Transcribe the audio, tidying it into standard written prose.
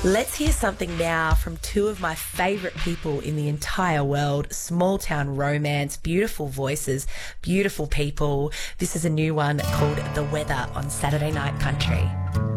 Let's hear something now from two of my favourite people in the entire world. Small town romance, beautiful voices, beautiful people. This is a new one called The Weather on Saturday Night Country.